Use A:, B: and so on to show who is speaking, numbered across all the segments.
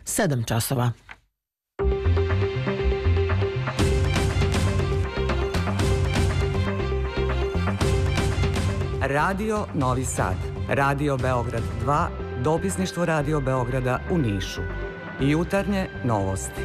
A: 7 časova.
B: Radio Novi Sad, Radio Beograd 2, dopisništvo Radio Beograda u Nišu. Jutarnje novosti.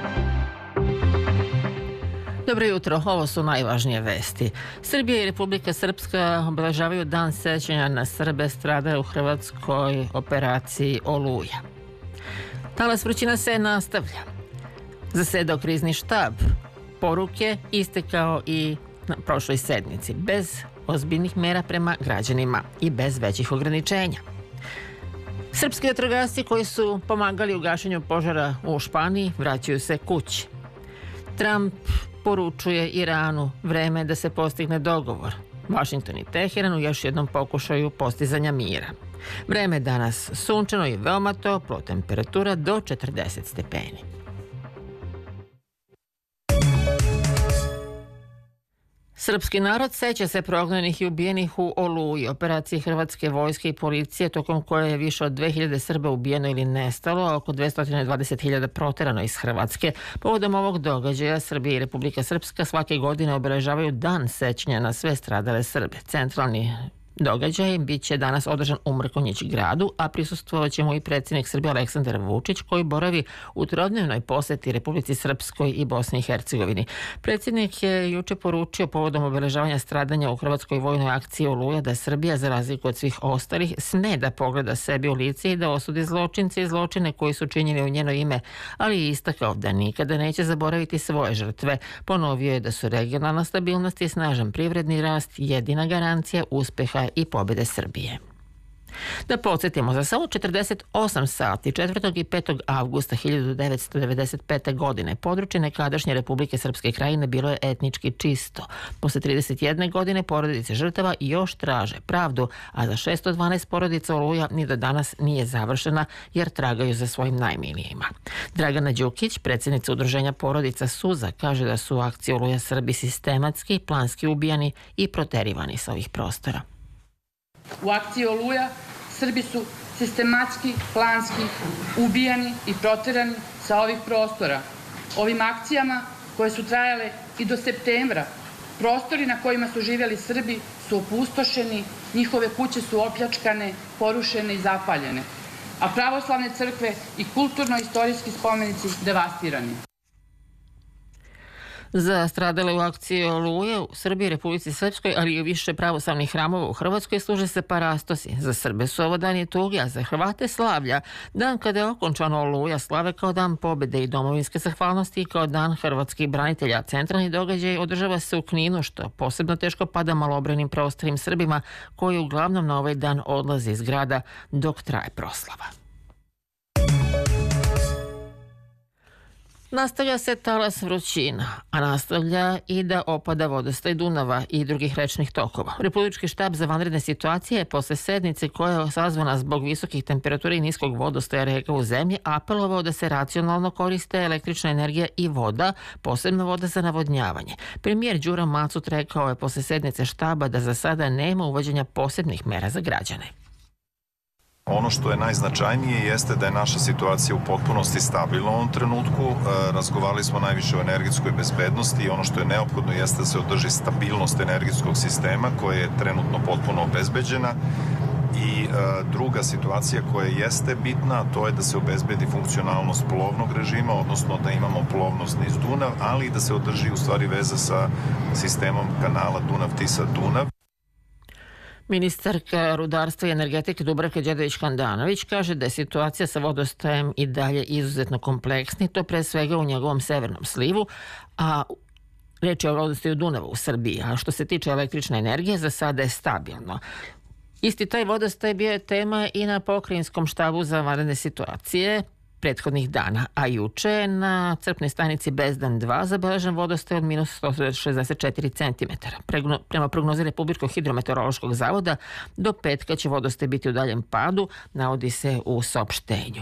A: Dobro jutro, ovo su najvažnije vesti. Srbija i Republika Srpska obeležavaju dan sećanja na Srbe stradale u hrvatskoj operaciji Oluja. Talas vrućina se nastavlja. Zasedao krizni štab. Poruke iste kao i na prošloj sednici, bez ozbiljnih mera prema građanima i bez većih ograničenja. Srpski vatrogasci koji su pomagali u gašenju požara u Španiji vraćaju se kući. Trump poručuje Iranu vreme da se postigne dogovor. Vašington i Teheran u još jednom pokušaju postizanja mira. Vreme je danas sunčano i veoma toplo, temperatura do 40 stepeni. Srpski narod seća se prognanih i ubijenih u Oluji, operaciji hrvatske vojske i policije, tokom koje je više od 2000 Srba ubijeno ili nestalo, a oko 220.000 proterano iz Hrvatske. Povodom ovog događaja Srbija i Republika Srpska svake godine obeležavaju dan sećanja na sve stradale Srbe. Centralni događaj bit će danas održan u Mrkonjić gradu, a prisustvovat će mu i predsjednik Srbije Aleksandar Vučić, koji boravi u trodnevnoj poseti Republici Srpskoj i Bosni i Hercegovini. Predsjednik je juče poručio povodom obeležavanja stradanja u hrvatskoj vojnoj akciji Oluja da Srbija, za razliku od svih ostalih, sme da pogleda sebi u lice i da osudi zločince i zločine koji su činjeni u njeno ime, ali je istakao da nikada neće zaboraviti svoje žrtve. Ponovio je da su regionalna stabilnost i snažan privredni rast jedina garancija uspeha i pobjede Srbije. Da podsjetimo, za samo 48 sati 4. i 5. avgusta 1995. godine područje nekadašnje Republike Srpske krajine bilo je etnički čisto. Posle 31 godine porodice žrtava još traže pravdu, a za 612 porodica Oluja ni do danas nije završena jer tragaju za svojim najmilijima. Dragana Đukić, predsjednica udruženja porodica Suza, kaže da su u akciji Oluja Srbi sistematski, planski ubijani i proterivani sa ovih prostora.
C: U akciji Oluja Srbi su sistematski, planski ubijani i proterani sa ovih prostora. Ovim akcijama koje su trajale i do septembra, prostori na kojima su živjeli Srbi su opustošeni, njihove kuće su opljačkane, porušene i zapaljene, a pravoslavne crkve i kulturno-istorijski spomenici devastirani.
A: Za stradale u akciji Oluje u Srbiji i Republici Srpskoj, ali i više pravoslavnih hramova u Hrvatskoj služe se parastosi. Za Srbe su ovo dan je tuge, a za Hrvate slavlja. Dan kada je okončano Oluja slave kao dan pobjede i domovinske zahvalnosti i kao dan hrvatskih branitelja. Centralni događaj održava se u Kninu, što posebno teško pada malobrenim preostalim Srbima koji uglavnom na ovaj dan odlaze iz grada dok traje proslava. Nastavlja se talas vrućina, a nastavlja i da opada vodostaj Dunava i drugih rečnih tokova. Republički štab za vanredne situacije posle sednice koja je sazvana zbog visokih temperatura i niskog vodostaja reka u zemlji apelovao da se racionalno koriste električna energija i voda, posebno voda za navodnjavanje. Premijer Đura Macut rekao je posle sednice štaba da za sada nema uvođenja posebnih mera za građane.
D: Ono što je najznačajnije jeste da je naša situacija u potpunosti stabilna u ovom trenutku. Razgovarali smo najviše o energetskoj bezbednosti i ono što je neophodno jeste da se održi stabilnost energetskog sistema koja je trenutno potpuno obezbeđena. I druga situacija koja jeste bitna, to je da se obezbedi funkcionalnost plovnog režima, odnosno da imamo plovnost niz Dunav, ali i da se održi u stvari veza sa sistemom kanala Dunav-Tisa-Dunav.
A: Ministarka rudarstva i energetike Dubravka Đedović-Handanović kaže da je situacija sa vodostajem i dalje izuzetno kompleksna, to pre svega u njegovom severnom slivu, a reč je o vodostaju Dunava u Srbiji, a što se tiče električne energije za sada je stabilno. Isti taj vodostaj bio je tema i na pokrajinskom štabu za vanredne situacije prethodnih dana, a juče na crpnoj stanici Bezdan 2 zabeležen vodostaj od minus 164 cm. Prema prognozi Republičkog hidrometeorološkog zavoda, do petka će vodostaj biti u daljem padu, navodi se u saopštenju.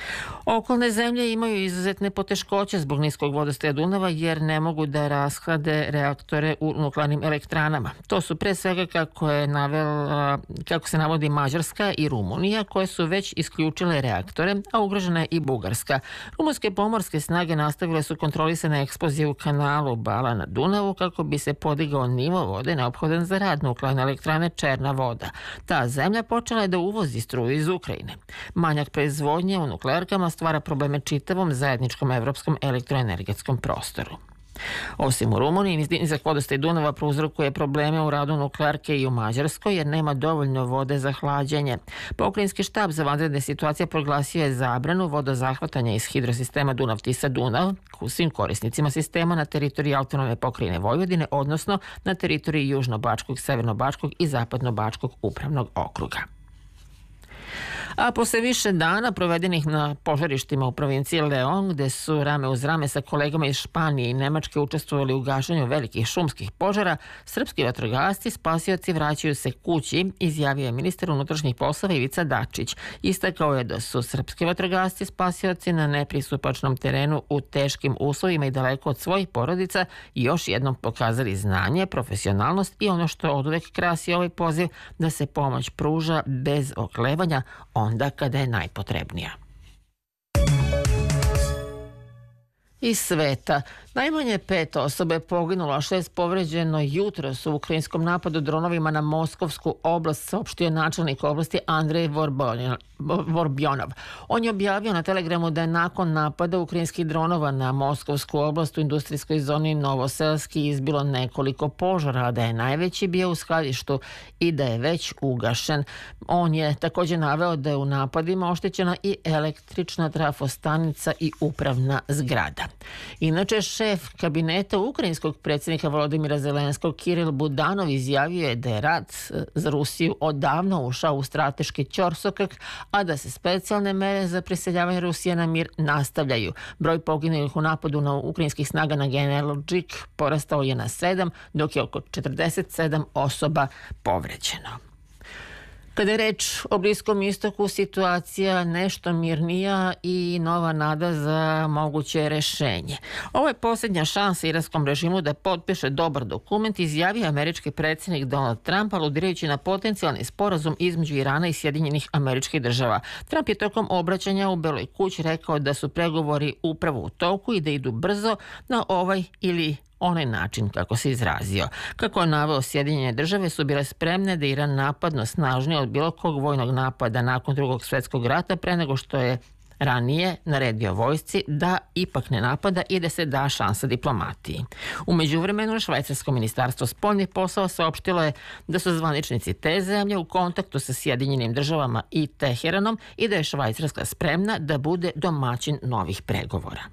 A: Okolne zemlje imaju izuzetne poteškoće zbog niskog vodostaja Dunava jer ne mogu da rashlade reaktore u nuklearnim elektranama. To su pre svega kako se navodi Mađarska i Rumunija koje su već isključile reaktore, a ugrožena je i Bugarska. Rumunske pomorske snage nastavile su kontrolisane eksplozije u kanalu Bala na Dunavu kako bi se podigao nivo vode neophodan za rad nuklearne elektrane Černa voda. Ta zemlja počela je da uvozi struju iz Ukrajine. Manjak proizvodnje u nuklearkama stvara probleme čitavom zajedničkom evropskom elektroenergetskom prostoru. Osim u Rumuniji, nizak vodostaj Dunava prouzrokuje probleme u radu nuklearke i u Mađarskoj jer nema dovoljno vode za hlađenje. Pokrajinski štab za vanredne situacije proglasio je zabranu vodozahvatanja iz hidrosistema Dunav-Tisa-Dunav svim korisnicima sistema na teritoriji autonomne pokrajine Vojvodine, odnosno na teritoriji Južno-Bačkog, Severno-Bačkog i Zapadno-Bačkog upravnog okruga. A posle više dana provedenih na požarištima u provinciji Leon, gde su rame uz rame sa kolegama iz Španije i Nemačke učestvovali u gašenju velikih šumskih požara, srpski vatrogasci spasioci vraćaju se kući, izjavio je ministar unutrašnjih poslova Ivica Dačić. Istakao je da su srpski vatrogasci spasioci na nepristupačnom terenu u teškim uslovima i daleko od svojih porodica i još jednom pokazali znanje, profesionalnost i ono što oduvek krasi ovaj poziv da se pomoć pruža bez oklevanja onda kada je najpotrebnija. Iz sveta. Najmanje 5 osoba je poginulo, a 6 povređeno jutros u ukrajinskom napadu dronovima na Moskovsku oblast, saopštio načelnik oblasti Andrej Vorbjonov. On je objavio na Telegramu da je nakon napada ukrajinskih dronova na Moskovsku oblast u industrijskoj zoni Novoselski izbilo nekoliko požara, a da je najveći bio u skladištu i da je već ugašen. On je također naveo da je u napadima oštećena i električna trafostanica i upravna zgrada. Inače, šef kabineta ukrajinskog predsjednika Volodimira Zelenskog Kiril Budanov izjavio je da je rat za Rusiju odavno ušao u strateški ćorsokak, a da se specijalne mere za preseljavanje Rusije na mir nastavljaju. Broj poginulih u napadu na ukrajinskih snaga na Generalčik porastao je na 7, dok je oko 47 osoba povređeno. Kada je reč o Bliskom istoku, situacija nešto mirnija i nova nada za moguće rešenje. Ovo je posljednja šansa iranskom režimu da potpiše dobar dokument, izjavio američki predsjednik Donald Trump, aludirajući na potencijalni sporazum između Irana i Sjedinjenih Američkih Država. Trump je tokom obraćanja u Beloj kući rekao da su pregovori upravo u toku i da idu brzo na ovaj ili onaj način, kako se izrazio. Kako je naveo, Sjedinjene Države su bile spremne da Iran napadno snažnije od bilo kog vojnog napada nakon Drugog svjetskog rata pre nego što je ranije naredio vojsci da ipak ne napada i da se da šansa diplomatiji. U međuvremenu, švajcarsko ministarstvo spoljnih poslova saopštilo je da su zvaničnici te zemlje u kontaktu sa Sjedinjenim Državama i Teheranom i da je Švajcarska spremna da bude domaćin novih pregovora.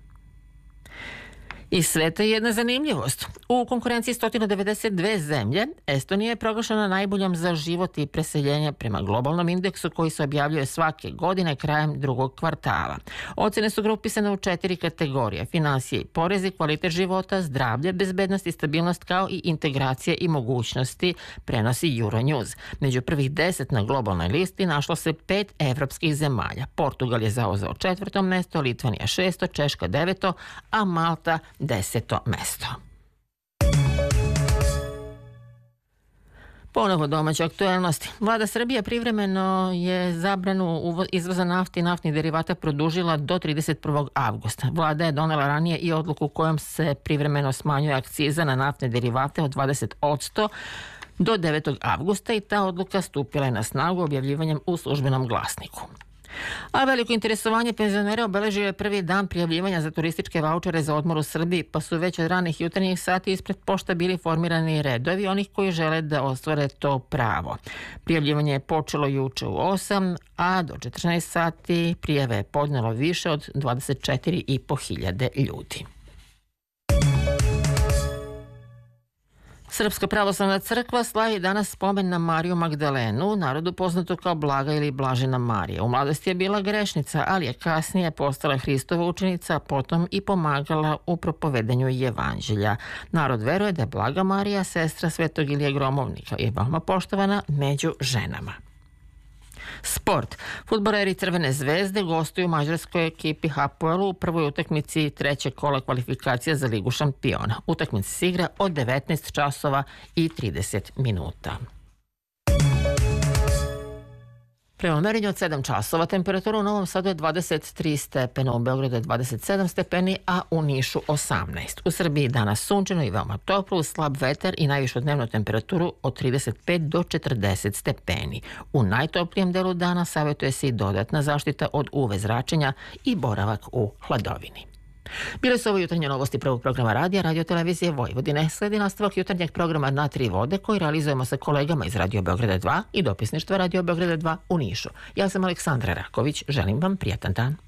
A: Iz sveta je jedna zanimljivost. U konkurenciji 192 zemlje, Estonija je proglašena najboljom za život i preseljenje prema globalnom indeksu koji se objavljuje svake godine krajem drugog kvartala. Ocene su grupisane u 4 kategorije: finansije i porezi, kvalitet života, zdravlje, bezbednost i stabilnost, kao i integracije i mogućnosti, prenosi Euronews. Među prvih 10 na globalnoj listi našlo se 5 evropskih zemalja. Portugal je zauzeo 4. mesto, Litvanija 6., Češka 9., a Malta 10. mesto. Ponovo domaće aktuelnosti. Vlada Srbije privremeno je zabranu izvoza nafte i naftnih derivata produžila do 31. avgusta. Vlada je donela ranije i odluku kojom se privremeno smanjuje akciza na naftne derivate od 20% do 9. avgusta i ta odluka stupila je na snagu objavljivanjem u Službenom glasniku. A veliko interesovanje penzionera obeležio je prvi dan prijavljivanja za turističke vaučere za odmor u Srbiji, pa su već od ranih jutarnjih sati ispred pošta bili formirani redovi onih koji žele da ostvare to pravo. Prijavljivanje je počelo juče u 8, a do 14 sati prijave je podnelo više od 24.500 ljudi. Srpska pravoslavna crkva slavi danas spomen na Mariju Magdalenu, narodu poznatu kao Blaga ili Blažena Marija. U mladosti je bila grešnica, ali je kasnije postala Hristova učenica, a potom i pomagala u propovedanju evanđelja. Narod veruje da je Blaga Marija sestra svetog Ilije Gromovnika i veoma poštovana među ženama. Sport. Fudbaleri Crvene zvezde gostuju mađarskoj ekipi Hapoelu u prvoj utakmici trećeg kola kvalifikacija za Ligu šampiona. Utakmica se igra od 19 časova i 30 minuta. Prema merenju od 7 časova temperatura u Novom Sadu je 23 stepena, u Beogradu je 27 stepeni, a u Nišu 18. U Srbiji danas sunčano i veoma toplo, uz slab vetar i najvišu dnevnu temperaturu od 35 do 40 stepeni. U najtoplijem delu dana savjetuje se i dodatna zaštita od UV zračenja i boravak u hladovini. Bile su ovo jutarnje novosti prvog programa radija Radio Televizije Vojvodine. Sledi nastavak jutarnjeg programa Na tri vode koji realizujemo sa kolegama iz Radio Beograda 2 i dopisništva Radio Beograda 2 u Nišu. Ja sam Aleksandra Raković. Želim vam prijatan dan.